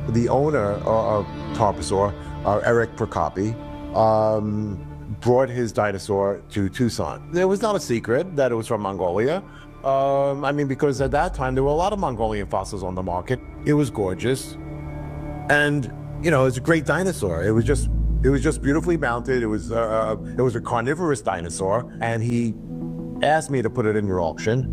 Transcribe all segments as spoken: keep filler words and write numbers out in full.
the owner of Tarpasaur, uh, Eric Prokopi, um, brought his dinosaur to Tucson. It was not a secret that it was from Mongolia. Um, I mean, because at that time, there were a lot of Mongolian fossils on the market. It was gorgeous. And, you know, it was a great dinosaur. It was just, it was just beautifully mounted. It was, uh, it was a carnivorous dinosaur. And he asked me to put it in your auction.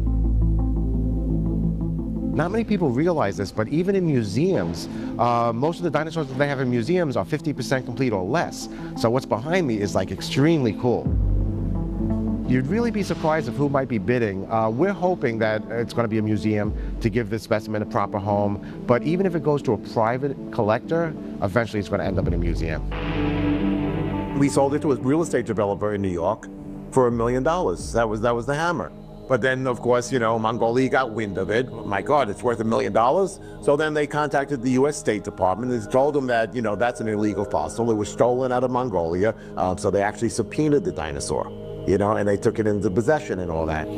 Not many people realize this, but even in museums, uh, most of the dinosaurs that they have in museums are fifty percent complete or less. So what's behind me is like extremely cool. You'd really be surprised of who might be bidding. Uh, we're hoping that it's going to be a museum to give this specimen a proper home, but even if it goes to a private collector, eventually it's going to end up in a museum. We sold it to a real estate developer in New York for a million dollars. That was, that was the hammer. But then, of course, you know, Mongolia got wind of it. My God, it's worth a million dollars. So then they contacted the U S State Department and told them that, you know, that's an illegal fossil. It was stolen out of Mongolia. Um, so they actually subpoenaed the dinosaur, you know, and they took it into possession and all that.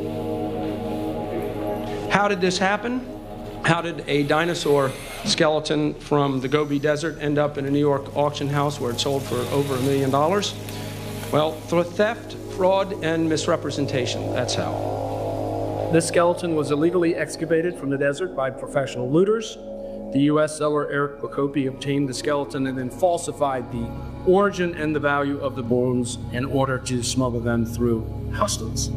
How did this happen? How did a dinosaur skeleton from the Gobi Desert end up in a New York auction house where it sold for over a million dollars? Well, through theft, fraud, and misrepresentation. That's how. This skeleton was illegally excavated from the desert by professional looters. The U S seller Eric Prokopi obtained the skeleton and then falsified the origin and the value of the bones in order to smuggle them through customs.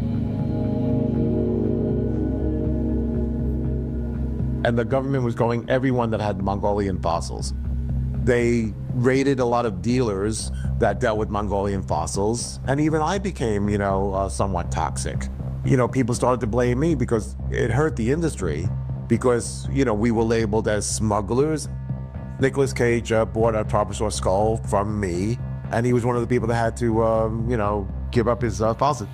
And the government was going everyone that had Mongolian fossils. They raided a lot of dealers that dealt with Mongolian fossils, and even I became, you know, uh, somewhat toxic. You know, people started to blame me because it hurt the industry, because, you know, we were labeled as smugglers. Nicolas Cage uh, bought a Tarpasaur skull from me, and he was one of the people that had to, um, you know, give up his uh, fossil.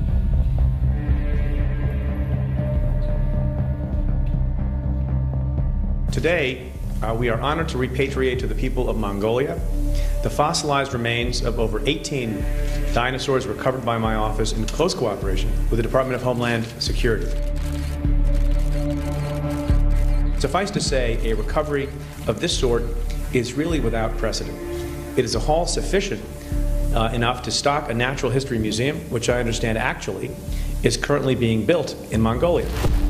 Today, uh, we are honored to repatriate to the people of Mongolia the fossilized remains of over eighteen dinosaurs recovered by my office in close cooperation with the Department of Homeland Security. Suffice to say, a recovery of this sort is really without precedent. It is a haul sufficient uh, enough to stock a natural history museum, which I understand actually is currently being built in Mongolia.